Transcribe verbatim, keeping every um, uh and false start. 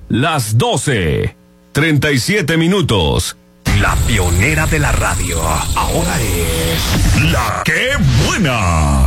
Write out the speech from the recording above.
las doce, treinta y siete minutos. La pionera de la radio, ahora es La Qué Buena.